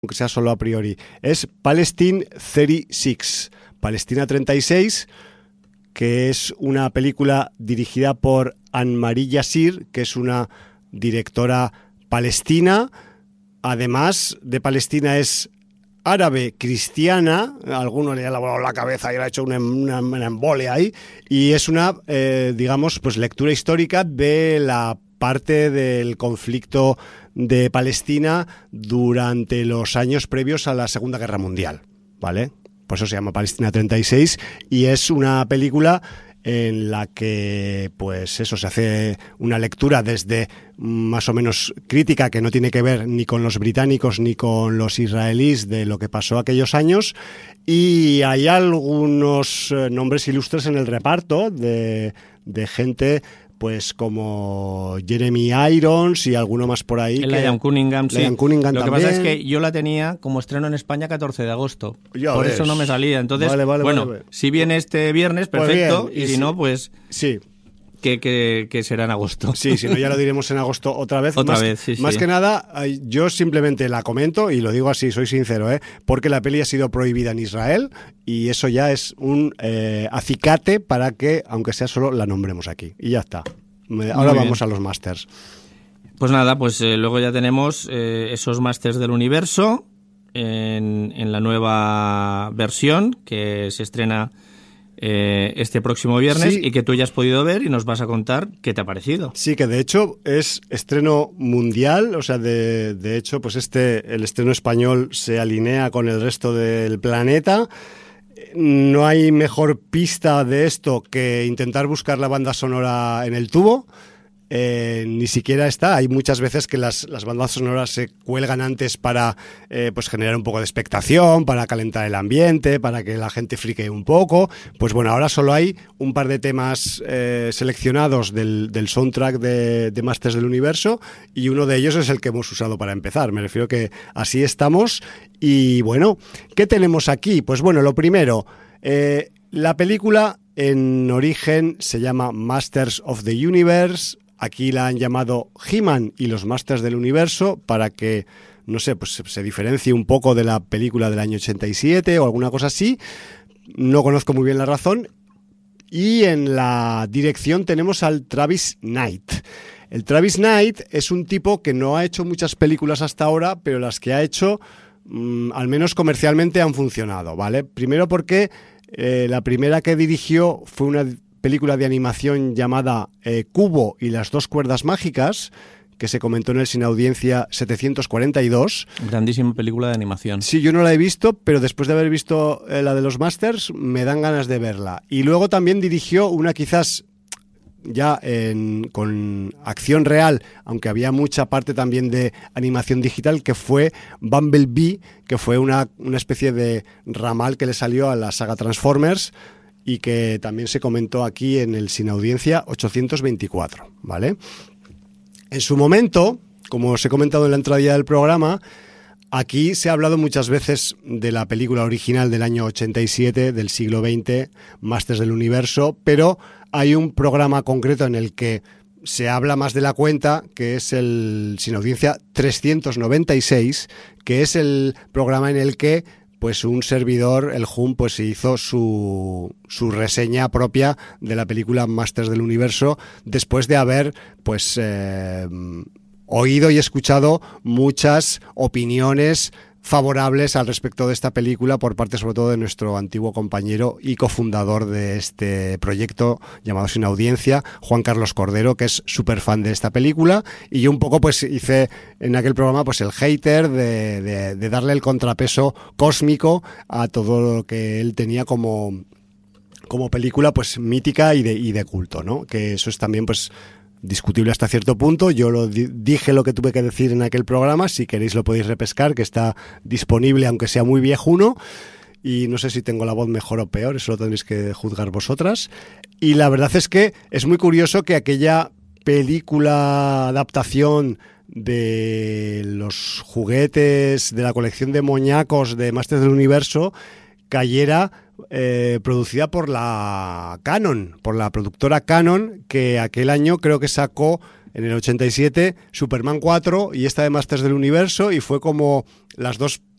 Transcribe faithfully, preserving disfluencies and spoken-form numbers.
aunque sea solo a priori. Es Palestine treinta y seis, Palestina treinta y seis, que es una película dirigida por Anne-Marie Yassir, que es una directora palestina. Además de Palestina, es árabe cristiana. Alguno le ha lavado la cabeza y le ha hecho una, una, una embolia ahí. Y es una, eh, digamos, pues lectura histórica de la parte del conflicto de Palestina durante los años previos a la Segunda Guerra Mundial, ¿vale? Por eso se llama Palestina treinta y seis, y es una película en la que, pues eso, se hace una lectura desde más o menos crítica, que no tiene que ver ni con los británicos ni con los israelíes, de lo que pasó aquellos años, y hay algunos nombres ilustres en el reparto de, de gente pues como Jeremy Irons y alguno más por ahí. Liam Cunningham, sí. Liam Cunningham Lo que también. pasa es que yo la tenía como estreno en España catorce de agosto. Ya por ves. eso no me salía. Entonces, vale, vale, bueno, vale, vale. si viene este viernes, perfecto. Pues bien, y, y si si no, pues sí. que, que, que será en agosto. Sí, si no ya lo diremos en agosto otra vez. Otra más, vez, sí, Más sí. que nada, yo simplemente la comento, y lo digo así, soy sincero, ¿eh? Porque la peli ha sido prohibida en Israel, y eso ya es un eh, acicate para que, aunque sea solo, la nombremos aquí. Y ya está. Ahora vamos a los másters. Pues nada, pues eh, luego ya tenemos eh, esos másters del universo en, en la nueva versión que se estrena eh, este próximo viernes, Sí. y que tú ya has podido ver y nos vas a contar qué te ha parecido. Sí, que de hecho es estreno mundial, o sea, de, de hecho, pues este, el estreno español se alinea con el resto del planeta. No hay mejor pista de esto que intentar buscar la banda sonora en el tubo. Eh, ni siquiera está. Hay muchas veces que las, las bandas sonoras se cuelgan antes para eh, pues generar un poco de expectación, para calentar el ambiente, para que la gente frique un poco. Pues bueno, ahora solo hay un par de temas eh, seleccionados del, del soundtrack de, de Masters del Universo, y uno de ellos es el que hemos usado para empezar. Me refiero que así estamos. Y bueno, ¿qué tenemos aquí? Pues bueno, lo primero, eh, la película en origen se llama Masters of the Universe. Aquí la han llamado He-Man y los Masters del Universo para que, no sé, pues se, se diferencie un poco de la película del año ochenta y siete o alguna cosa así. No conozco muy bien la razón. Y en la dirección tenemos al Travis Knight. El Travis Knight es un tipo que no ha hecho muchas películas hasta ahora, pero las que ha hecho, mmm, al menos comercialmente, han funcionado, ¿vale? Primero porque eh, la primera que dirigió fue una película de animación llamada eh, Cubo y las dos cuerdas mágicas, que se comentó en el Sin Audiencia setecientos cuarenta y dos. Grandísima película de animación. Sí, yo no la he visto, pero después de haber visto eh, la de los Masters, me dan ganas de verla. Y luego también dirigió una quizás ya en, con acción real, aunque había mucha parte también de animación digital, que fue Bumblebee, que fue una, una especie de ramal que le salió a la saga Transformers, y que también se comentó aquí en el Sin Audiencia ochocientos veinticuatro, ¿vale? En su momento, como os he comentado en la entradilla del programa, aquí se ha hablado muchas veces de la película original del año ochenta y siete, del siglo veinte, Masters del Universo, pero hay un programa concreto en el que se habla más de la cuenta, que es el Sin Audiencia trescientos noventa y seis, que es el programa en el que pues un servidor, el Jun, pues hizo su, su reseña propia de la película Masters del Universo, después de haber pues eh, oído y escuchado muchas opiniones favorables al respecto de esta película por parte sobre todo de nuestro antiguo compañero y cofundador de este proyecto llamado Sin Audiencia, Juan Carlos Cordero, que es súper fan de esta película, y yo un poco pues hice en aquel programa pues el hater de, de, de darle el contrapeso cósmico a todo lo que él tenía como, como película pues mítica y de, y de culto, ¿no? Que eso es también pues discutible hasta cierto punto. Yo lo di- dije lo que tuve que decir en aquel programa. Si queréis lo podéis repescar, que está disponible aunque sea muy viejuno, y no sé si tengo la voz mejor o peor, eso lo tendréis que juzgar vosotras. Y la verdad es que es muy curioso que aquella película adaptación de los juguetes de la colección de moñacos de Masters del Universo cayera eh, producida por la Canon, por la productora Canon, que aquel año creo que sacó en el ochenta y siete, Superman cuatro y esta de Masters del Universo, y fue como las dos